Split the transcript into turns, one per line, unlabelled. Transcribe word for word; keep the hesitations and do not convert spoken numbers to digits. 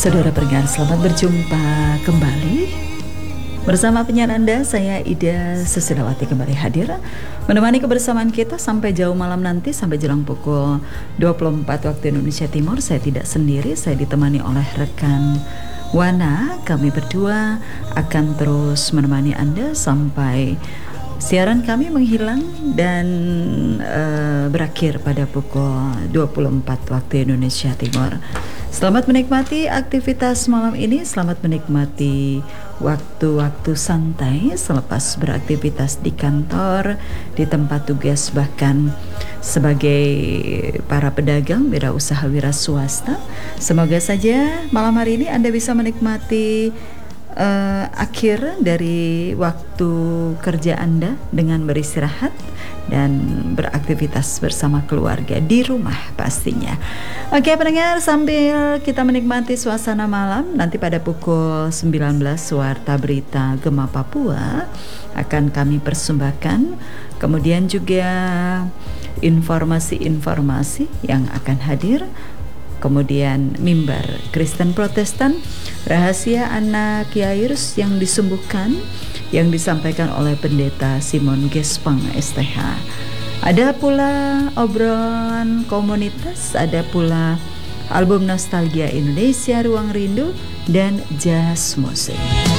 Saudara pendengar, selamat berjumpa kembali bersama penyiar Anda, saya Ida Susilawati kembali hadir menemani kebersamaan kita sampai jauh malam nanti, sampai jelang pukul dua puluh empat waktu Indonesia Timur. Saya tidak sendiri, saya ditemani oleh rekan Wana. Kami berdua akan terus menemani Anda sampai siaran kami menghilang dan uh, berakhir pada pukul dua puluh empat waktu Indonesia Timur. Selamat menikmati aktivitas malam ini, selamat menikmati waktu-waktu santai selepas beraktivitas di kantor, di tempat tugas, bahkan sebagai para pedagang, wirausaha, wira swasta. Semoga saja malam hari ini Anda bisa menikmati uh, akhir dari waktu kerja Anda dengan beristirahat dan beraktivitas bersama keluarga di rumah pastinya. Oke pendengar, sambil kita menikmati suasana malam, nanti pada pukul sembilan belas Warta Berita Gema Papua akan kami persembahkan. Kemudian juga informasi-informasi yang akan hadir. Kemudian mimbar Kristen Protestan, rahasia anak Yairus yang disembuhkan, yang disampaikan oleh Pendeta Simon Gespang S T H. Ada pula obrolan komunitas, ada pula album Nostalgia Indonesia, Ruang Rindu, dan jazz musik.